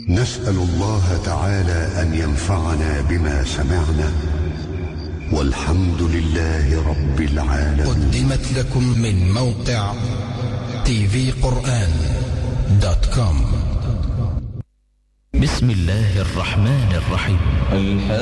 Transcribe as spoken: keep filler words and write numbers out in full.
نسأل الله تعالى أن ينفعنا بما سمعنا، والحمد لله رب العالمين. قدمت لكم من موقع تي في قرآن دوت كوم. بسم الله الرحمن الرحيم.